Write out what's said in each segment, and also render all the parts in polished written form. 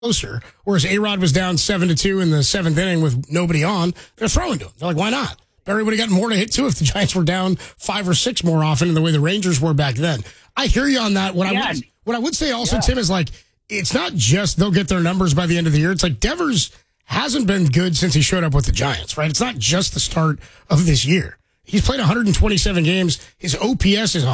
closer. Whereas A-Rod was down 7-2 in the seventh inning with nobody on. They're throwing to him. They're like, why not? Barry would have gotten more to hit, too, if the Giants were down 5 or 6 more often in the way the Rangers were back then. I hear you on that. What I would say also, Tim, is like, it's not just they'll get their numbers by the end of the year. It's like Devers hasn't been good since he showed up with the Giants, right? It's not just the start of this year. He's played 127 games. His OPS is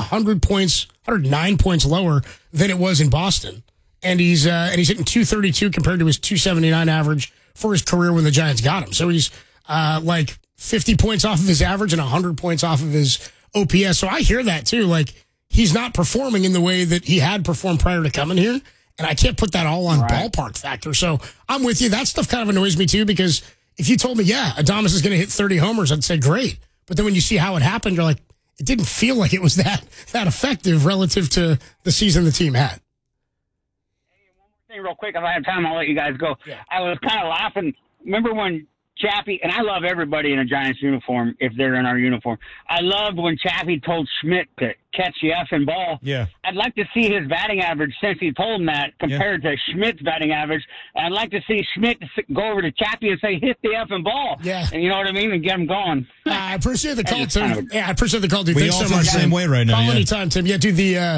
109 points lower than it was in Boston. And he's hitting 232 compared to his 279 average for his career when the Giants got him. So he's like 50 points off of his average and 100 points off of his OPS. So I hear that too. Like, he's not performing in the way that he had performed prior to coming here. And I can't put that all on ballpark factor. So I'm with you. That stuff kind of annoys me too, because if you told me, Adames is going to hit 30 homers, I'd say great. But then when you see how it happened, you're like, it didn't feel like it was that effective relative to the season the team had. Hey, one more thing real quick. If I have time, I'll let you guys go. Yeah. I was kind of laughing. Remember when Chappie, and I love everybody in a Giants uniform if they're in our uniform. I loved when Chappie told Schmidt to catch the effing ball. Yeah. I'd like to see his batting average since he told him that compared to Schmidt's batting average. I'd like to see Schmidt go over to Chappie and say, hit the effing ball. Yeah. And you know what I mean? And get him going. I appreciate the call, Tim. I appreciate the call, dude. We Thanks all so feel much. the same way right now. Call anytime, Tim. Yeah,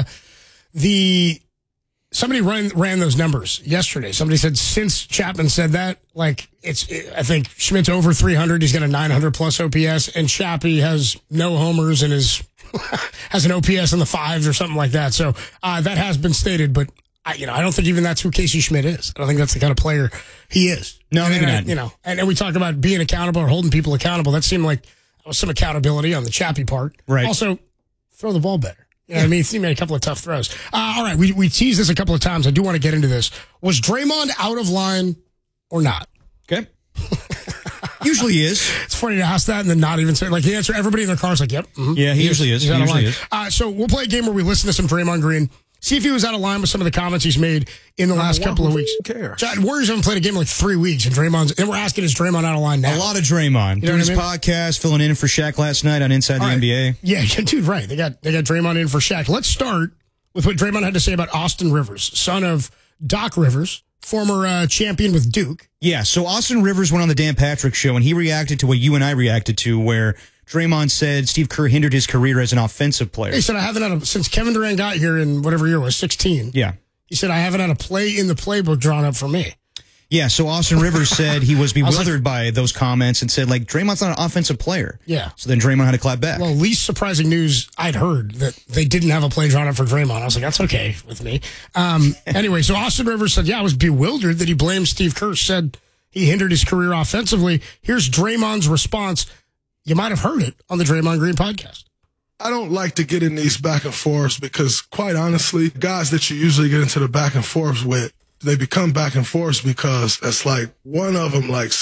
dude, somebody ran those numbers yesterday. Somebody said since Chapman said that, like, I think Schmidt's over 300. He's got a 900 plus OPS, and Chappie has no homers and has an OPS in the 5s or something like that. So that has been stated, but I don't think even that's who Casey Schmidt is. I don't think that's the kind of player he is. No, maybe not. And we talk about being accountable or holding people accountable. That seemed like some accountability on the Chappie part. Right. Also, throw the ball better. You know what I mean? He made a couple of tough throws. All right, we teased this a couple of times. I do want to get into this. Was Draymond out of line or not? Okay. Usually he is. It's funny to ask that and then not even say, like, the answer, everybody in their car is like, yep. Mm-hmm. Yeah, he usually is. He usually is. So we'll play a game where we listen to some Draymond Green, see if he was out of line with some of the comments he's made in the last couple of weeks. Warriors haven't played a game in like 3 weeks, and we're asking, is Draymond out of line now? A lot of Draymond. You know doing his I mean? podcast, filling in for Shaq last night on Inside the NBA. Yeah, dude, right. They got Draymond in for Shaq. Let's start with what Draymond had to say about Austin Rivers, son of Doc Rivers, former champion with Duke. Yeah, so Austin Rivers went on the Dan Patrick Show, and he reacted to what you and I reacted to, where Draymond said Steve Kerr hindered his career as an offensive player. He said, I haven't had since Kevin Durant got here in whatever year it was, 16. Yeah. He said, I haven't had a play in the playbook drawn up for me. Yeah, so Austin Rivers said he was bewildered by those comments and said, like, Draymond's not an offensive player. Yeah. So then Draymond had to clap back. Well, least surprising news I'd heard that they didn't have a play drawn up for Draymond. I was like, that's okay with me. Anyway, so Austin Rivers said, I was bewildered that he blamed Steve Kerr, said he hindered his career offensively. Here's Draymond's response. You might have heard it on the Draymond Green podcast. I don't like to get in these back and forths because, quite honestly, guys that you usually get into the back and forths with, they become back and forths because it's like one of them like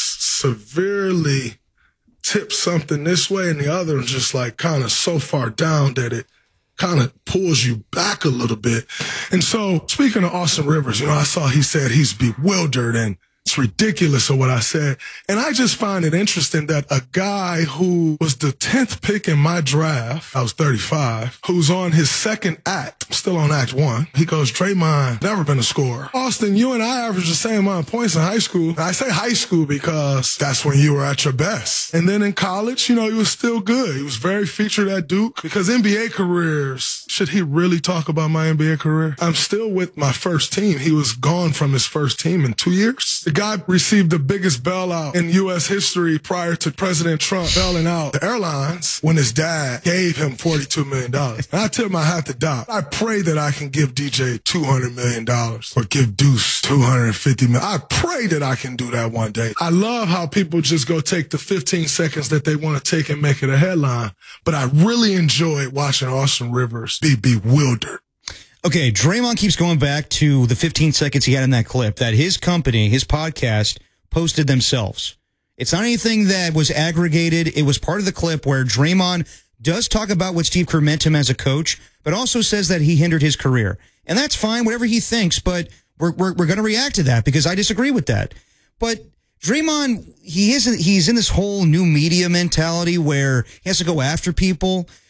severely tips something this way and the other is just like kind of so far down that it kind of pulls you back a little bit. And so, speaking of Austin Rivers, I saw he said he's bewildered and it's ridiculous of what I said. And I just find it interesting that a guy who was the 10th pick in my draft, I was 35, who's on his second act, I'm still on act 1. He goes, Draymond, never been a scorer. Austin, you and I averaged the same amount of points in high school. And I say high school because that's when you were at your best. And then in college, he was still good. He was very featured at Duke because NBA careers, should he really talk about my NBA career? I'm still with my first team. He was gone from his first team in 2 years. The guy received the biggest bailout in U.S. history prior to President Trump bailing out the airlines when his dad gave him $42 million. And I tip my hat to Doc. I pray that I can give DJ $200 million or give Deuce $250 million. I pray that I can do that one day. I love how people just go take the 15 seconds that they want to take and make it a headline. But I really enjoy watching Austin Rivers be bewildered. Okay, Draymond keeps going back to the 15 seconds he had in that clip that his company, his podcast, posted themselves. It's not anything that was aggregated. It was part of the clip where Draymond does talk about what Steve Kerr meant to him as a coach, but also says that he hindered his career. And that's fine, whatever he thinks, but we're going to react to that because I disagree with that. But Draymond, he's in this whole new media mentality where he has to go after people.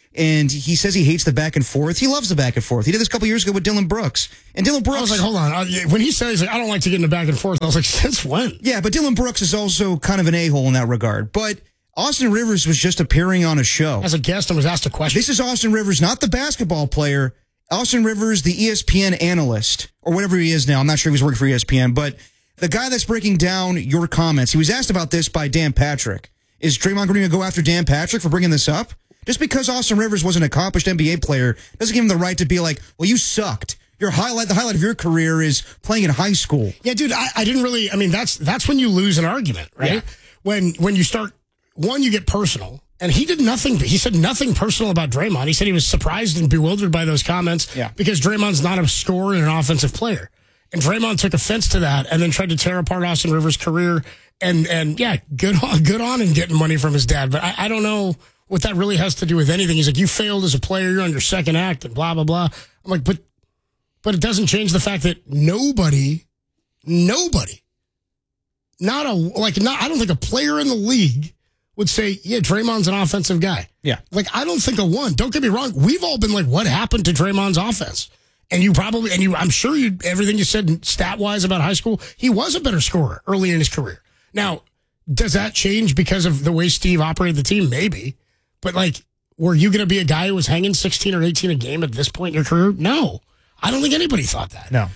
and he says he hates the back and forth. He loves the back and forth. He did this a couple years ago with Dylan Brooks. And Dylan Brooks... I was like, hold on. When he says, I don't like to get in the back and forth, I was like, since when? Yeah, but Dylan Brooks is also kind of an a-hole in that regard. But Austin Rivers was just appearing on a show. As a guest and was asked a question. This is Austin Rivers, not the basketball player. Austin Rivers, the ESPN analyst, or whatever he is now. I'm not sure if he's working for ESPN, but the guy that's breaking down your comments. He was asked about this by Dan Patrick. Is Draymond Green going to go after Dan Patrick for bringing this up? Just because Austin Rivers was an accomplished NBA player doesn't give him the right to be like, well, you sucked. The highlight of your career is playing in high school. Yeah, dude, I didn't really, I mean, that's when you lose an argument, right? Yeah. When you start, one, you get personal. And he did nothing. He said nothing personal about Draymond. He said he was surprised and bewildered by those comments because Draymond's not a scorer and an offensive player. And Draymond took offense to that and then tried to tear apart Austin Rivers' career. And yeah, good on and getting money from his dad. But I don't know what that really has to do with anything. He's like, you failed as a player. You're on your second act and blah, blah, blah. I'm like, but it doesn't change the fact that nobody, I don't think a player in the league would say, yeah, Draymond's an offensive guy. Yeah. Like, I don't think of one. Don't get me wrong. We've all been like, what happened to Draymond's offense? And I'm sure everything you said stat-wise about high school, he was a better scorer early in his career. Now, does that change because of the way Steve operated the team? Maybe. But, like, were you going to be a guy who was hanging 16 or 18 a game at this point in your career? No. I don't think anybody thought that. No.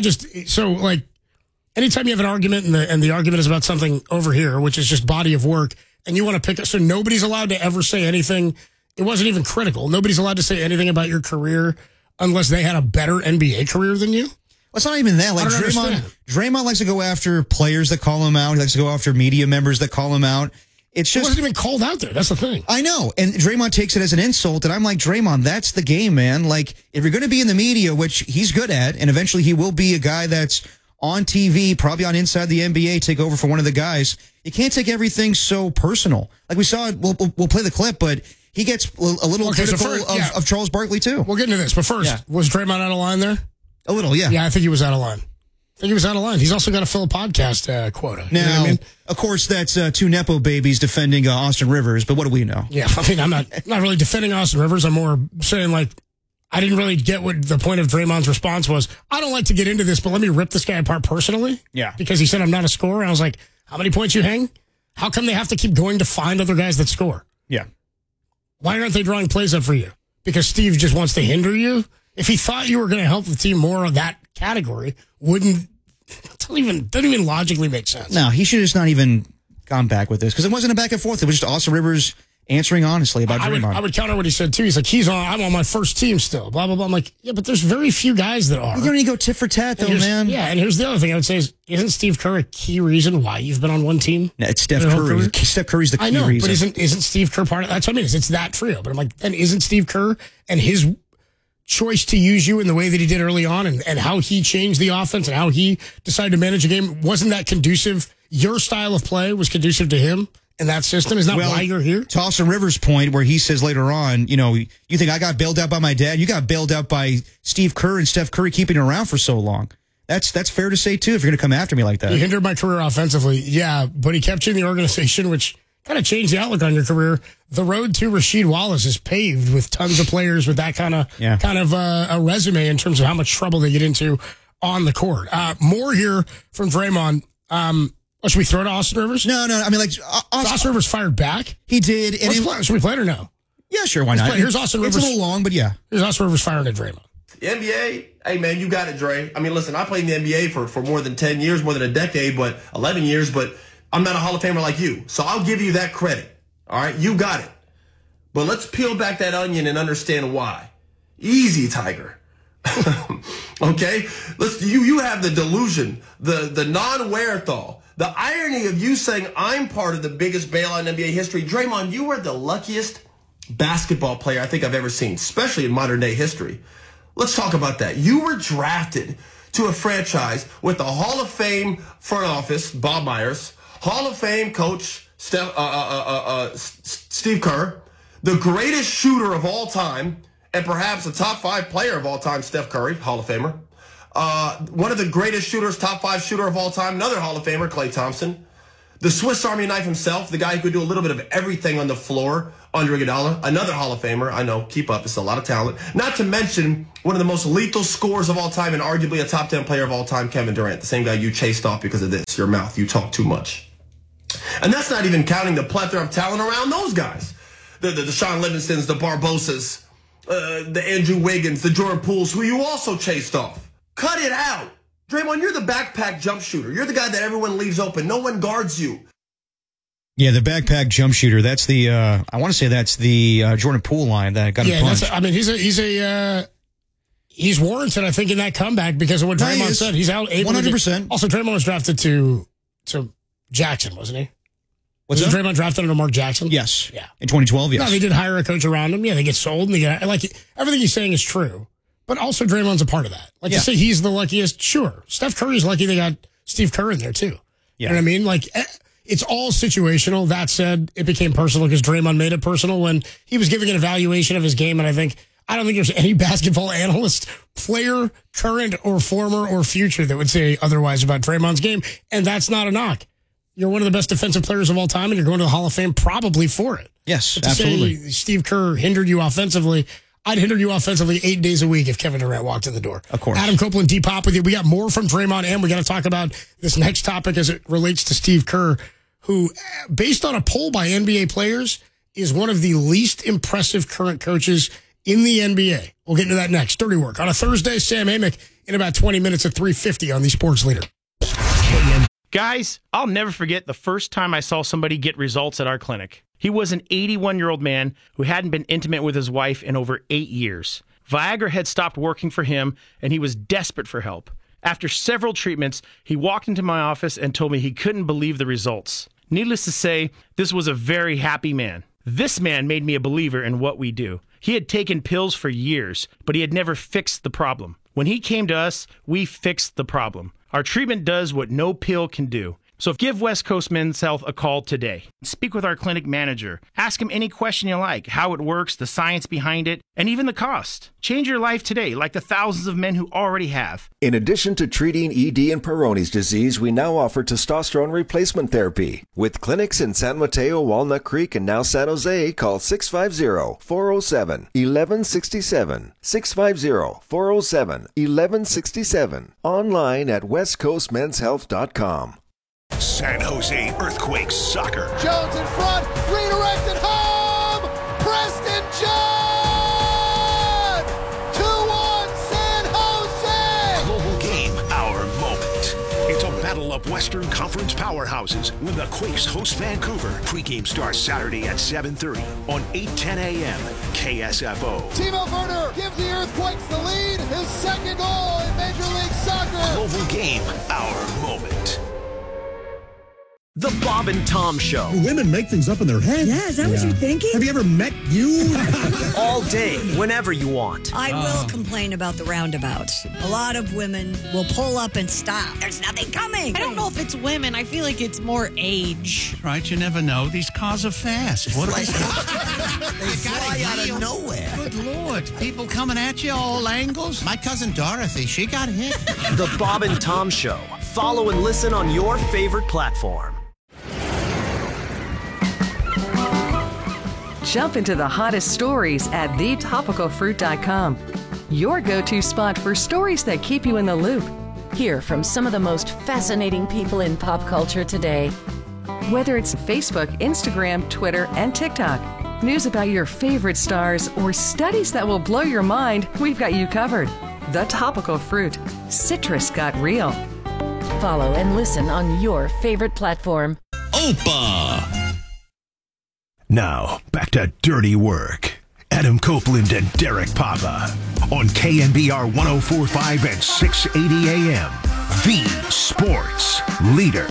Anytime you have an argument and the argument is about something over here, which is just body of work, and you want to pick it, so nobody's allowed to ever say anything. It wasn't even critical. Nobody's allowed to say anything about your career unless they had a better NBA career than you. Well, it's not even that. Like Draymond likes to go after players that call him out. He likes to go after media members that call him out. It's just, it wasn't even called out there. That's the thing. I know. And Draymond takes it as an insult. And I'm like, Draymond, that's the game, man. Like, if you're going to be in the media, which he's good at, and eventually he will be a guy that's on TV, probably on Inside the NBA, take over for one of the guys. You can't take everything so personal. Like we saw, we'll play the clip, but he gets a little critical of Charles Barkley too. We'll get into this, but first, was Draymond out of line there? A little, yeah. Yeah, I think he was out of line. He's also got to fill a podcast quota. Now, you know what I mean? Of course, that's two Nepo babies defending Austin Rivers, but what do we know? Yeah, I mean, I'm not really defending Austin Rivers. I'm more saying, like, I didn't really get what the point of Draymond's response was. I don't like to get into this, but let me rip this guy apart personally. Yeah. Because he said I'm not a scorer. And I was like, how many points you hang? How come they have to keep going to find other guys that score? Yeah. Why aren't they drawing plays up for you? Because Steve just wants to hinder you? If he thought you were going to help the team more of that category, doesn't even logically make sense. No, he should have just not even gone back with this because it wasn't a back and forth. It was just Austin Rivers answering honestly about Draymond. I would counter what he said, too. He's like, I'm on my first team still, blah, blah, blah. I'm like, yeah, but there's very few guys that are. You don't need to go tit for tat, though, man. Yeah, and here's the other thing I would say is, isn't Steve Kerr a key reason why you've been on one team? No, it's Steph Curry. Steph Curry's the key reason. I know, but isn't Steve Kerr part of that? That's what I mean. It's that trio. But I'm like, then isn't Steve Kerr and his choice to use you in the way that he did early on and how he changed the offense and how he decided to manage a game, wasn't that conducive? Your style of play was conducive to him and that system? Is that why you're here? To Austin Rivers' point where he says later on, you think I got bailed out by my dad? You got bailed out by Steve Kerr and Steph Curry keeping him around for so long. That's fair to say, too, if you're going to come after me like that. He hindered my career offensively, yeah, but he kept you in the organization, which kind of changed the outlook on your career. The road to Rasheed Wallace is paved with tons of players with that kind of a resume in terms of how much trouble they get into on the court. More here from Draymond. Should we throw to Austin Rivers? No. I mean, Austin Rivers fired back. He did. And should we play it or no? Yeah, sure. Why not? Here's Austin Rivers. It's a little long, but yeah. Here's Austin Rivers firing at Draymond. The NBA, hey, man, you got it, Dre. I mean, listen, I played in the NBA for more than 10 years, more than a decade, but 11 years, but I'm not a Hall of Famer like you. So I'll give you that credit. All right? You got it. But let's peel back that onion and understand why. Easy, Tiger. Okay? You have the delusion, the non-wherethal, the irony of you saying I'm part of the biggest bailout in NBA history. Draymond, you were the luckiest basketball player I think I've ever seen, especially in modern day history. Let's talk about that. You were drafted to a franchise with the Hall of Fame front office, Bob Myers, Hall of Fame coach, Steve Kerr, the greatest shooter of all time, and perhaps a top 5 player of all time, Steph Curry, Hall of Famer. One of the greatest shooters, top 5 shooter of all time, another Hall of Famer, Klay Thompson. The Swiss Army knife himself, the guy who could do a little bit of everything on the floor, Andre Iguodala, another Hall of Famer. I know, keep up. It's a lot of talent. Not to mention one of the most lethal scorers of all time and arguably a top 10 player of all time, Kevin Durant, the same guy you chased off because of this, your mouth. You talk too much. And that's not even counting the plethora of talent around those guys. The Sean Livingstons, the Barbosas, the Andrew Wiggins, the Jordan Pooles, who you also chased off. Cut it out. Draymond, you're the backpack jump shooter. You're the guy that everyone leaves open. No one guards you. Yeah, the backpack jump shooter. That's the, I want to say that's the Jordan Poole line that got him punched. He's warranted, I think, in that comeback because of what Draymond said. He's out 100%. Also, Draymond was drafted to Jackson, wasn't he? Was Draymond drafted under Mark Jackson? Yes. Yeah. In 2012, yes. No, they did hire a coach around him. Yeah, they get sold. And they get, everything he's saying is true. But also Draymond's a part of that. To say he's the luckiest, sure. Steph Curry's lucky they got Steve Kerr in there, too. Yeah. You know what I mean? It's all situational. That said, it became personal because Draymond made it personal when he was giving an evaluation of his game. And I don't think there's any basketball analyst, player, current or former or future, that would say otherwise about Draymond's game. And that's not a knock. You're one of the best defensive players of all time, and you're going to the Hall of Fame probably for it. Yes, but absolutely. Say Steve Kerr hindered you offensively. I'd hinder you offensively 8 days a week if Kevin Durant walked in the door. Of course. Adam Copeland, D-Pop with you. We got more from Draymond, and we got to talk about this next topic as it relates to Steve Kerr, who, based on a poll by NBA players, is one of the least impressive current coaches in the NBA. We'll get into that next. Dirty Work on a Thursday. Sam Amick in about 20 minutes at 3:50 on the Sports Leader. Guys, I'll never forget the first time I saw somebody get results at our clinic. He was an 81-year-old man who hadn't been intimate with his wife in over 8 years. Viagra had stopped working for him, and he was desperate for help. After several treatments, he walked into my office and told me he couldn't believe the results. Needless to say, this was a very happy man. This man made me a believer in what we do. He had taken pills for years, but he had never fixed the problem. When he came to us, we fixed the problem. Our treatment does what no pill can do. So give West Coast Men's Health a call today. Speak with our clinic manager. Ask him any question you like, how it works, the science behind it, and even the cost. Change your life today like the thousands of men who already have. In addition to treating ED and Peyronie's disease, we now offer testosterone replacement therapy. With clinics in San Mateo, Walnut Creek, and now San Jose, call 650-407-1167. 650-407-1167. Online at westcoastmenshealth.com. San Jose Earthquakes soccer. Jones in front, redirected home! Preston John! 2-1 San Jose! Global game, our moment. It's a battle of Western Conference powerhouses when the Quakes host Vancouver. Pre-game starts Saturday at 7:30 on 8:10 a.m. KSFO. Timo Werner gives the Earthquakes the lead. His second goal in Major League Soccer. Global game, our moment. The Bob and Tom Show. Women make things up in their head. Yeah, is that what you're thinking? Have you ever met you? All day, whenever you want. I will complain about the roundabouts. A lot of women will pull up and stop. There's nothing coming. I don't know if it's women. I feel like it's more age. Right, you never know. These cars are fast. What are they? They fly out of nowhere. Good Lord. People coming at you all angles. My cousin Dorothy, she got hit. The Bob and Tom Show. Follow and listen on your favorite platform. Jump into the hottest stories at thetopicalfruit.com. Your go-to spot for stories that keep you in the loop. Hear from some of the most fascinating people in pop culture today. Whether it's Facebook, Instagram, Twitter, and TikTok, news about your favorite stars, or studies that will blow your mind, we've got you covered. The Topical Fruit. Citrus got real. Follow and listen on your favorite platform. Opa! Now, back to Dirty Work. Adam Copeland and Derek Papa on KNBR 104.5 and 680 AM. The Sports Leader.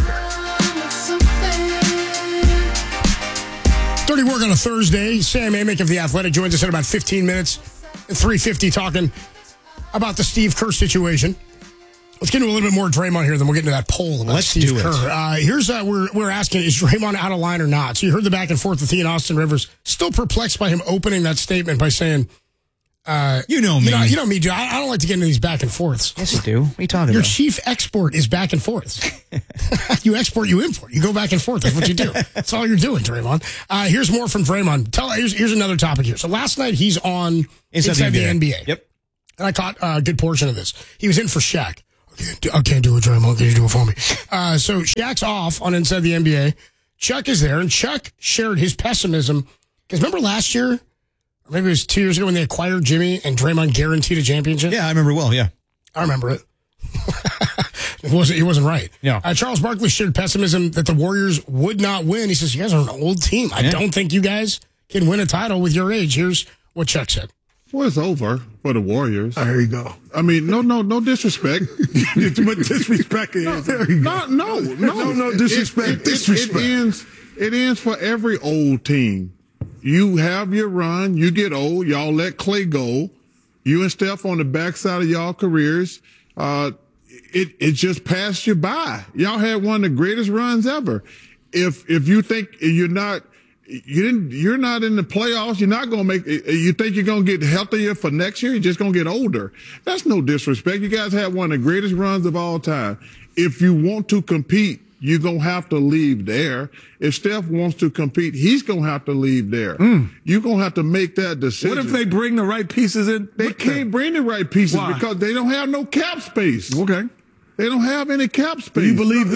Dirty Work on a Thursday. Sam Amick of The Athletic joins us in about 15 minutes at 3:50 talking about the Steve Kerr situation. Let's get into a little bit more Draymond here, then we'll get into that poll about Steve Kerr. Here's we're asking, is Draymond out of line or not? So you heard the back and forth with he and Austin Rivers. Still perplexed by him opening that statement by saying, You know me. You know me, dude. I don't like to get into these back and forths. Yes, you do. What are you talking Your about? chief export is back and forths. You export, you import. You go back and forth. That's what you do. That's all you're doing, Draymond. Here's more from Draymond. Here's another topic here. So last night he's on Inside the NBA. Yep. And I caught a good portion of this. He was in for Shaq. I can't do it, Draymond. Can you do it for me? So Shaq's off on Inside the NBA. Chuck is there, and Chuck shared his pessimism. Because remember last year, or maybe it was 2 years ago when they acquired Jimmy and Draymond guaranteed a championship? Yeah, I remember well, yeah. I remember it. He wasn't right. Yeah. Charles Barkley shared pessimism that the Warriors would not win. He says, you guys are an old team. I don't think you guys can win a title with your age. Here's what Chuck said. Well, it's over for the Warriors. There you go. I mean, no disrespect. But disrespect is. No disrespect. Disrespect. It ends for every old team. You have your run. You get old. Y'all let Clay go. You and Steph on the backside of y'all careers. It just passed you by. Y'all had one of the greatest runs ever. If you think you're not in the playoffs, you're not going to make it. You think you're going to get healthier for next year? You're just going to get older. That's no disrespect. You guys had one of the greatest runs of all time. If you want to compete, you're going to have to leave there. If Steph wants to compete, he's going to have to leave there. You're going to have to make that decision. What if they bring the right pieces in? They can't bring the right pieces. Why? Because they don't have no cap space. Okay. They don't have any cap space. Do you believe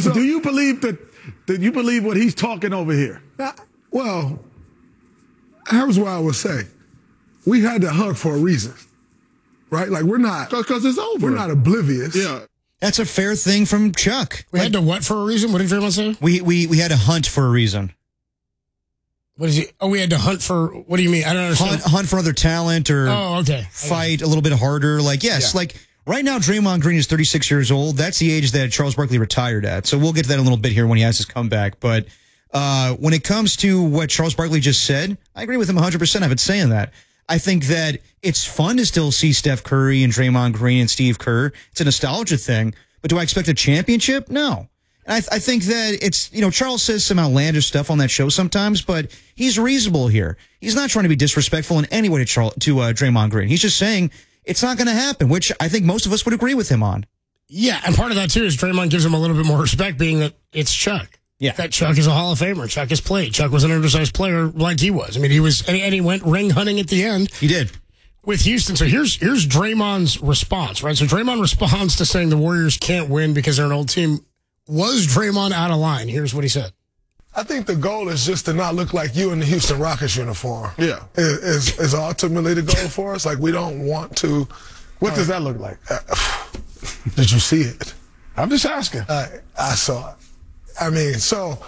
what he's talking over here? Well, here's what I would say. We had to hunt for a reason, right? Like, we're not. Because it's over. We're not oblivious. Yeah. That's a fair thing from Chuck. We had to what for a reason? What did Draymond say? We had to hunt for a reason. What is he? Oh, we had to hunt for, what do you mean? I don't understand. Hunt for other talent or fight a little bit harder. Like, yes, like right now Draymond Green is 36 years old. That's the age that Charles Barkley retired at. So we'll get to that in a little bit here when he has his comeback. But when it comes to what Charles Barkley just said, I agree with him 100%. I've been saying that. I think that it's fun to still see Steph Curry and Draymond Green and Steve Kerr. It's a nostalgia thing. But do I expect a championship? No. And I think that it's, Charles says some outlandish stuff on that show sometimes, but he's reasonable here. He's not trying to be disrespectful in any way to Draymond Green. He's just saying it's not going to happen, which I think most of us would agree with him on. Yeah, and part of that, too, is Draymond gives him a little bit more respect, being that it's Chuck. Yeah. That Chuck is a Hall of Famer. Chuck has played. Chuck was an undersized player like he was. I mean, he was, and he went ring hunting at the end. He did. With Houston. So here's Draymond's response, right? So Draymond responds to saying the Warriors can't win because they're an old team. Was Draymond out of line? Here's what he said. I think the goal is just to not look like you in the Houston Rockets uniform. Yeah. Is ultimately the goal for us. Like, we don't want to. What does that look like? Did you see it? I'm just asking. I saw it. I mean, so,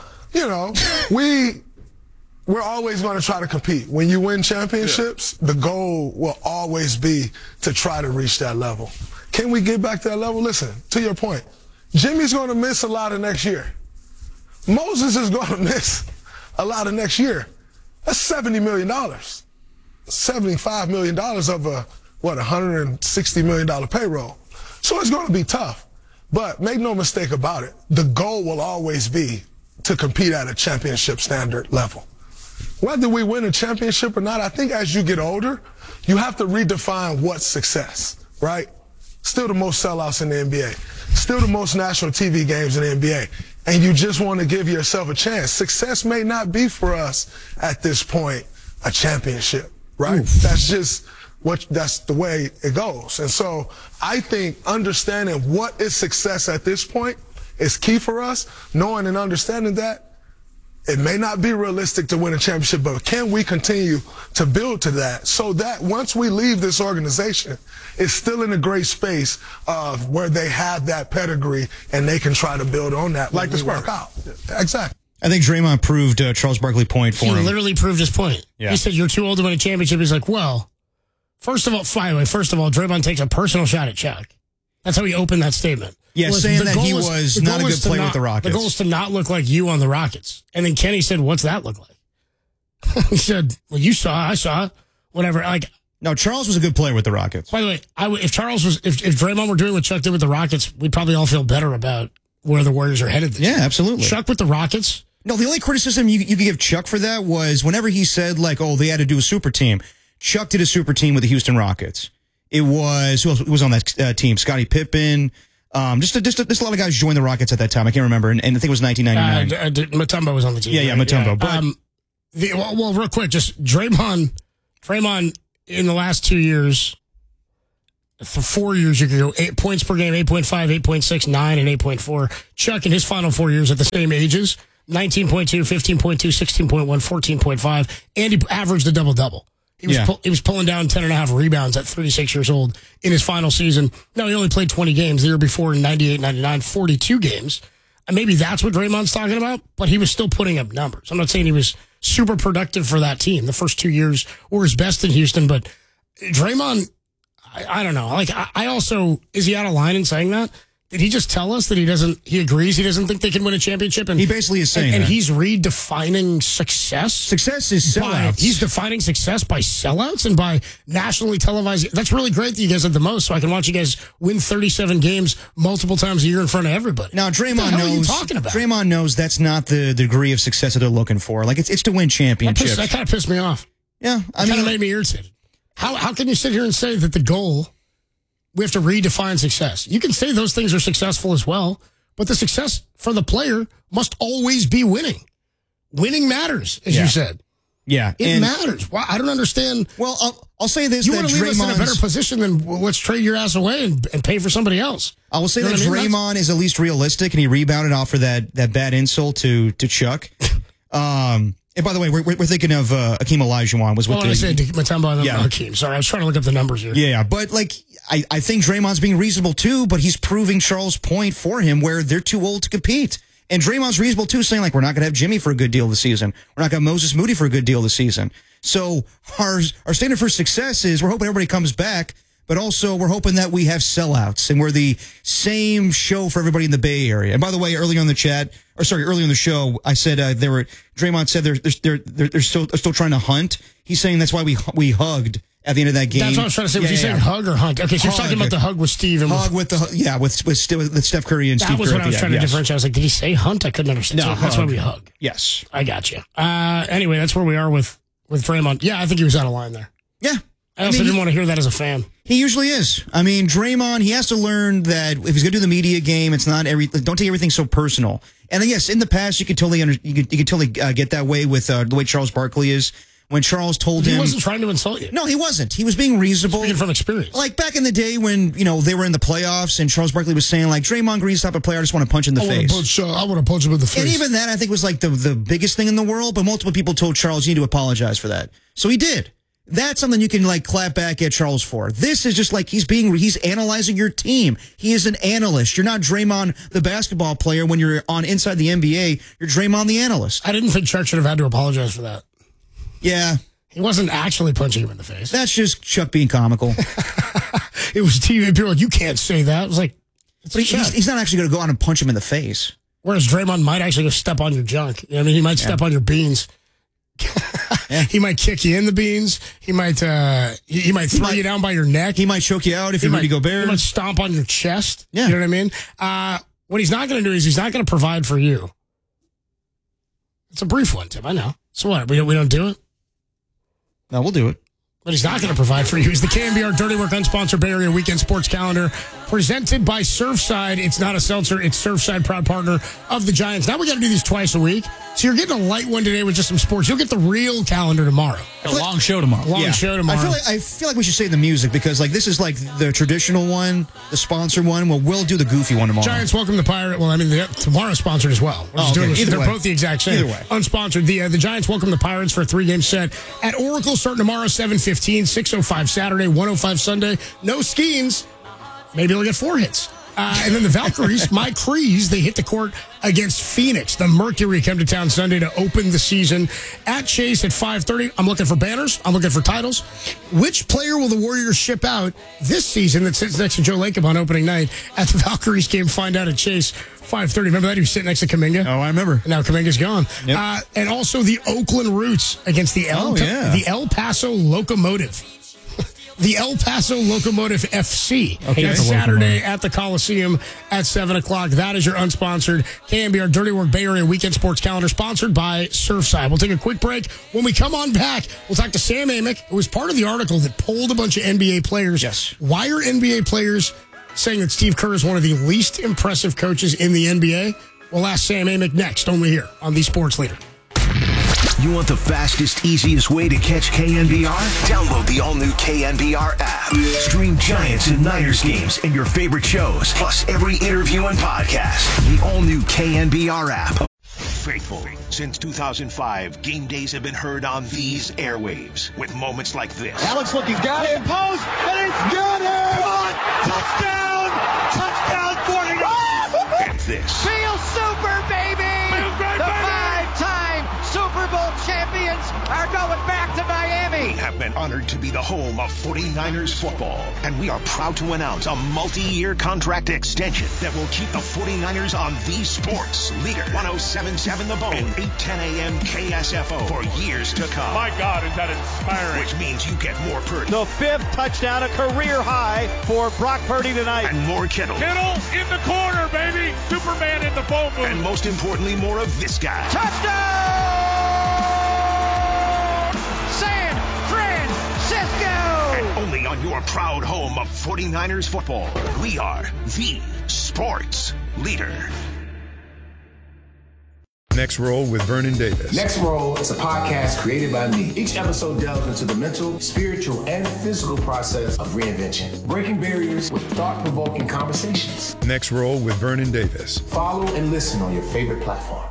we're always going to try to compete. When you win championships, the goal will always be to try to reach that level. Can we get back to that level? Listen, to your point, Jimmy's going to miss a lot of next year. Moses is going to miss a lot of next year. That's $70 million. $75 million of a $160 million payroll. So it's going to be tough. But make no mistake about it, the goal will always be to compete at a championship standard level. Whether we win a championship or not, I think as you get older, you have to redefine what's success, right? Still the most sellouts in the NBA. Still the most national TV games in the NBA. And you just want to give yourself a chance. Success may not be for us at this point a championship, right? Oof. That's the way it goes. And so I think understanding what is success at this point is key for us, knowing and understanding that it may not be realistic to win a championship, but can we continue to build to that so that once we leave this organization, it's still in a great space of where they have that pedigree and they can try to build on that like the Spurs. Out. Exactly. I think Draymond proved Charles Barkley's point for him. He literally proved his point. Yeah. He said, you're too old to win a championship. He's like, well, first of all, Draymond takes a personal shot at Chuck. That's how he opened that statement. Yeah, saying that he was not a good player with the Rockets. The goal is to not look like you on the Rockets. And then Kenny said, what's that look like? He said, well, you saw, I saw, whatever. Like, no, Charles was a good player with the Rockets. By the way, if Draymond were doing what Chuck did with the Rockets, we'd probably all feel better about where the Warriors are headed this year. Absolutely. Chuck with the Rockets. No, the only criticism you could give Chuck for that was whenever he said, like, oh, they had to do a super team. Chuck did a super team with the Houston Rockets. It was, who else was on that team? Scottie Pippen. Just a lot of guys joined the Rockets at that time. I can't remember. And I think it was 1999. Mutombo was on the team. Yeah, Mutombo. But well, real quick, just Draymond in the last 2 years, for 4 years, you could go 8 points per game, 8.5, 8.6, 9, and 8.4. Chuck, in his final 4 years at the same ages, 19.2, 15.2, 16.1, 14.5, and he averaged a double-double. He was pulling down 10.5 rebounds at 36 years old in his final season. No, he only played 20 games. The year before, in 98, 99, 42 games. And maybe that's what Draymond's talking about, but he was still putting up numbers. I'm not saying he was super productive for that team. The first 2 years were his best in Houston, but Draymond, I don't know. Like, I also, is he out of line in saying that? Did he just tell us that he agrees he doesn't think they can win a championship? And he basically is saying and that. he's redefining success. Success is sellouts. He's defining success by sellouts and by nationally televised. That's really great that you guys have the most, so I can watch you guys win 37 games multiple times a year in front of everybody. Now, Draymond knows. What are you talking about? Draymond knows that's not the degree of success that they're looking for. Like, it's to win championships. That kind of pissed me off. Yeah, I mean, kind of made me irritated. How can you sit here and say that the goal, we have to redefine success? You can say those things are successful as well, but the success for the player must always be winning. Winning matters, as you said. Yeah. It matters. Well, I don't understand. Well, I'll say this. You want to leave us in a better position than let's trade your ass away and pay for somebody else. I will say that Draymond is at least realistic, and he rebounded off of that bad insult to Chuck. And by the way, we're thinking of Akeem Olajuwon was with I said Mutombo and Hakeem. Sorry, I was trying to look up the numbers here. Yeah, but like I think Draymond's being reasonable too, but he's proving Charles' point for him where they're too old to compete. And Draymond's reasonable too, saying like we're not going to have Jimmy for a good deal of the season. We're not going to have Moses Moody for a good deal of the season. So our standard for success is we're hoping everybody comes back, but also we're hoping that we have sellouts and we're the same show for everybody in the Bay Area. And by the way, earlier in the show, I said Draymond said they're still trying to hunt. He's saying that's why we hugged at the end of that game. That's what I was trying to say. Was he saying hug or hunt? Okay, so you're talking about the hug with Steve and with Steph Curry and Steve Kerr. That was what I was trying to differentiate. I was like, did he say hunt? I couldn't understand. No, that's why we hug. Yes, I got you. Anyway, that's where we are with Draymond. Yeah, I think he was out of line there. Yeah. I also didn't want to hear that as a fan. He usually is. I mean, Draymond, he has to learn that if he's going to do the media game, it's not don't take everything so personal. And yes, in the past, you could totally get that way with the way Charles Barkley is. When Charles told him... He wasn't trying to insult you. No, he wasn't. He was being reasonable. Speaking from experience. Like back in the day when, they were in the playoffs and Charles Barkley was saying like, Draymond Green's type of player, I just want to punch in the face. I want to punch him in the face. And even that, I think, was like the biggest thing in the world, but multiple people told Charles, you need to apologize for that. So he did. That's something you can like clap back at Charles for. This is just like he's analyzing your team. He is an analyst. You're not Draymond, the basketball player. When you're on inside the NBA, you're Draymond, the analyst. I didn't think Chuck should have had to apologize for that. Yeah. He wasn't actually punching him in the face. That's just Chuck being comical. It was TV. People were like, you can't say that. I was like, he's not actually going to go out and punch him in the face. Whereas Draymond might actually go step on your junk. I mean, he might step on your beans. He might kick you in the beans. He might throw you down by your neck. He might choke you out if you're Rudy Gobert. He might stomp on your chest. Yeah. You know what I mean? What he's not going to do is he's not going to provide for you. It's a brief one, Tim. I know. So what? We don't do it? No, we'll do it. But he's not going to provide for you. He's the KNBR Dirty Work Unsponsored Bay Area Weekend Sports Calendar presented by Surfside. It's not a seltzer. It's Surfside, proud partner of the Giants. Now we got to do these twice a week. So you're getting a light one today with just some sports. You'll get the real calendar tomorrow. A long show tomorrow. Show tomorrow. I feel like we should say the music because like this is like the traditional one, the sponsor one. Well, we'll do the goofy one tomorrow. Giants welcome the Pirate. Well, I mean, tomorrow's sponsored as well. They're both the exact same. Either way. Unsponsored. The Giants welcome the Pirates for a 3-game set at Oracle starting tomorrow, 7:15, 6:05 Saturday, 1:05 Sunday. No Skeens. Maybe they'll get 4 hits. And then the Valkyries, my Crees, they hit the court against Phoenix. The Mercury come to town Sunday to open the season at Chase at 5:30. I'm looking for banners. I'm looking for titles. Which player will the Warriors ship out this season that sits next to Joe Lacob on opening night at the Valkyries game? Find out at Chase, 5:30. Remember that? He was sitting next to Kuminga. Oh, I remember. And now Kuminga's gone. Yep. And also the Oakland Roots against the El Paso Locomotive. the El Paso Locomotive FC. Okay. That's Saturday at the Coliseum at 7 o'clock. That is your unsponsored KNBR Dirty Work Bay Area Weekend Sports Calendar, sponsored by Surfside. We'll take a quick break. When we come on back, we'll talk to Sam Amick, who was part of the article that polled a bunch of NBA players. Yes. Why are NBA players saying that Steve Kerr is one of the least impressive coaches in the NBA? We'll ask Sam Amick next, only here on The Sports Leader. You want the fastest, easiest way to catch KNBR? Download the all-new KNBR app. Stream Giants and Niners games and your favorite shows, plus every interview and podcast. The all-new KNBR app. Faithful. Since 2005, game days have been heard on these airwaves with moments like this. Alex looking, got him, post, and it's got him! Touchdown! Touchdown, 49! And this. Feel super, baby! The five-time Super Bowl champions are going back to Miami. We have been honored to be the home of 49ers football, and we are proud to announce a multi-year contract extension that will keep the 49ers on the sports leader. 107.7 The Bone and 8:10 a.m. KSFO for years to come. My God, is that inspiring. Which means you get more Purdy. The 5th touchdown, a career high for Brock Purdy tonight. And more Kittle. Kittle in the corner, baby. Superman in the phone booth. And most importantly, more of this guy. Touchdown! San Francisco! And only on your proud home of 49ers football. We are the sports leader. Next Roll with Vernon Davis. Next Roll is a podcast created by me. Each episode delves into the mental, spiritual, and physical process of reinvention, breaking barriers with thought-provoking conversations. Next Roll with Vernon Davis. Follow and listen on your favorite platform.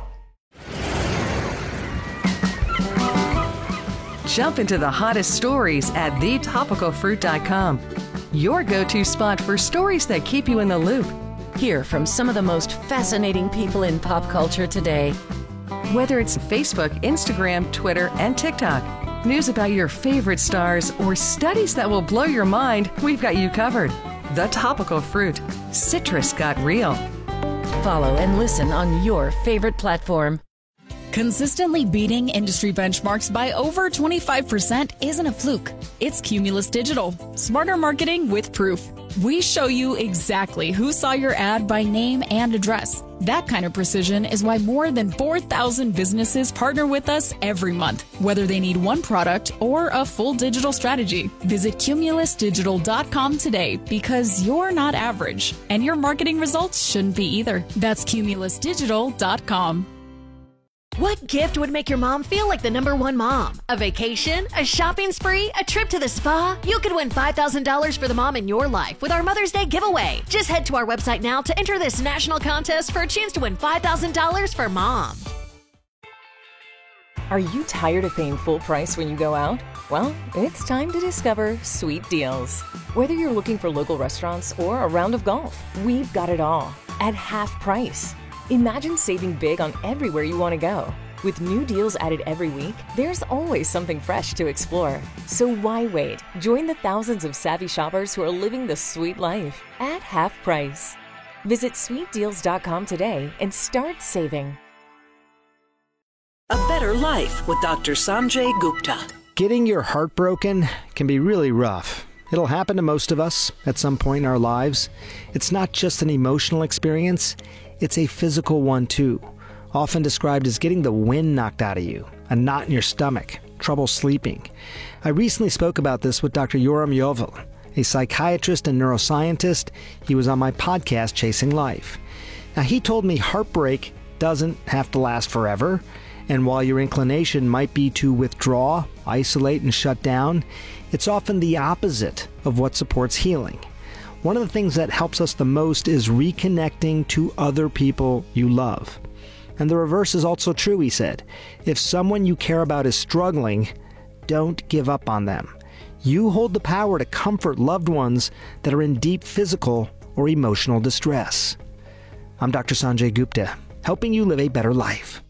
Jump into the hottest stories at thetopicalfruit.com. Your go-to spot for stories that keep you in the loop. Hear from some of the most fascinating people in pop culture today. Whether it's Facebook, Instagram, Twitter, and TikTok, news about your favorite stars, or studies that will blow your mind, we've got you covered. The Topical Fruit. Citrus got real. Follow and listen on your favorite platform. Consistently beating industry benchmarks by over 25% isn't a fluke. It's Cumulus Digital. Smarter marketing with proof. We show you exactly who saw your ad by name and address. That kind of precision is why more than 4,000 businesses partner with us every month, whether they need one product or a full digital strategy. Visit cumulusdigital.com today, because you're not average, and your marketing results shouldn't be either. That's cumulusdigital.com. What gift would make your mom feel like the #1 mom? A vacation? A shopping spree? A trip to the spa? You could win $5,000 for the mom in your life with our Mother's Day giveaway. Just head to our website now to enter this national contest for a chance to win $5,000 for mom. Are you tired of paying full price when you go out? Well, it's time to discover Sweet Deals. Whether you're looking for local restaurants or a round of golf, we've got it all at half price. Imagine saving big on everywhere you want to go. With new deals added every week, there's always something fresh to explore. So why wait? Join the thousands of savvy shoppers who are living the sweet life at half price. Visit sweetdeals.com today and start saving. A Better Life with Dr. Sanjay Gupta. Getting your heart broken can be really rough. It'll happen to most of us at some point in our lives. It's not just an emotional experience. It's a physical one too, often described as getting the wind knocked out of you, a knot in your stomach, trouble sleeping. I recently spoke about this with Dr. Yoram Yovel, a psychiatrist and neuroscientist. He was on my podcast, Chasing Life. Now, he told me heartbreak doesn't have to last forever, and while your inclination might be to withdraw, isolate, and shut down, it's often the opposite of what supports healing. One of the things that helps us the most is reconnecting to other people you love. And the reverse is also true, he said. If someone you care about is struggling, don't give up on them. You hold the power to comfort loved ones that are in deep physical or emotional distress. I'm Dr. Sanjay Gupta, helping you live a better life.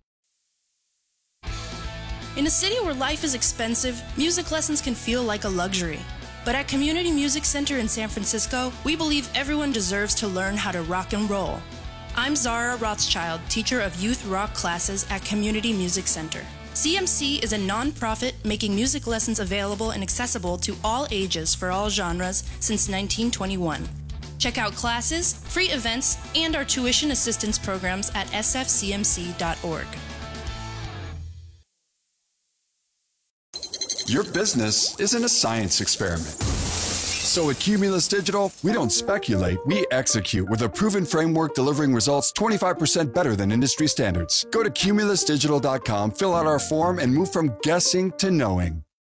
In a city where life is expensive, music lessons can feel like a luxury. But at Community Music Center in San Francisco, we believe everyone deserves to learn how to rock and roll. I'm Zara Rothschild, teacher of youth rock classes at Community Music Center. CMC is a non-profit making music lessons available and accessible to all ages for all genres since 1921. Check out classes, free events, and our tuition assistance programs at sfcmc.org. Your business isn't a science experiment. So at Cumulus Digital, we don't speculate, we execute with a proven framework delivering results 25% better than industry standards. Go to cumulusdigital.com, fill out our form, and move from guessing to knowing.